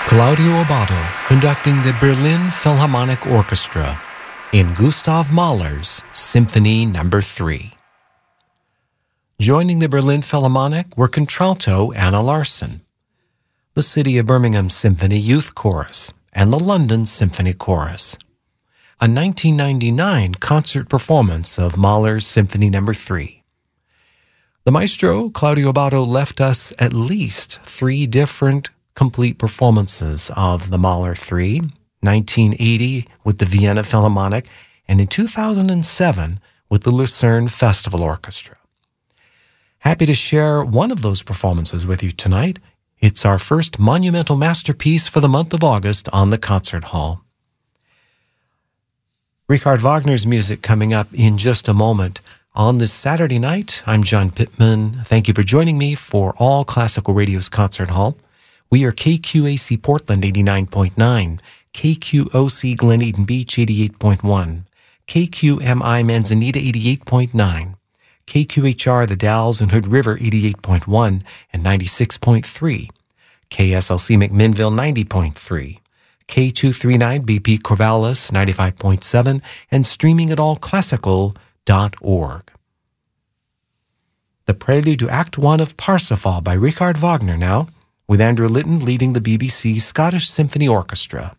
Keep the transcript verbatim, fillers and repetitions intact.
Claudio Abbado conducting the Berlin Philharmonic Orchestra in Gustav Mahler's Symphony Number three. Joining the Berlin Philharmonic were contralto Anna Larson, the City of Birmingham Symphony Youth Chorus, and the London Symphony Chorus. A nineteen ninety-nine concert performance of Mahler's Symphony Number three. The maestro, Claudio Abbado, left us at least three different complete performances of the Mahler three, nineteen eighty with the Vienna Philharmonic, and in two thousand seven with the Lucerne Festival Orchestra. Happy to share one of those performances with you tonight. It's our first monumental masterpiece for the month of August on the Concert Hall. Richard Wagner's music coming up in just a moment. On this Saturday night, I'm John Pittman. Thank you for joining me for All Classical Radio's Concert Hall. We are K Q A C Portland eighty-nine point nine, K Q O C Glen Eden Beach eighty-eight point one, K Q M I Manzanita eighty-eight point nine, K Q H R The Dalles and Hood River eighty-eight point one and ninety-six point three, K S L C McMinnville ninety point three, K two thirty-nine B P Corvallis ninety-five point seven, and streaming at all classical dot org. The prelude to Act One of Parsifal by Richard Wagner now, with Andrew Litton leading the B B C Scottish Symphony Orchestra.